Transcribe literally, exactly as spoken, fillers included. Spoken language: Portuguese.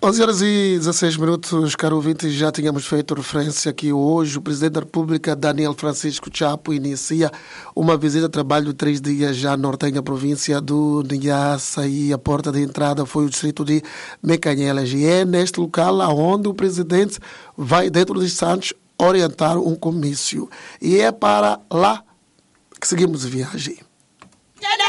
onze horas e dezesseis minutos, caro ouvinte, já tínhamos feito referência que hoje o Presidente da República, Daniel Francisco Chapo, inicia uma visita de trabalho de três dias já nortenha, província do Niassa, e a porta de entrada foi o distrito de Mecanhelas. E é neste local onde o Presidente vai, dentro dos Santos, orientar um comício. E é para lá que seguimos viagem.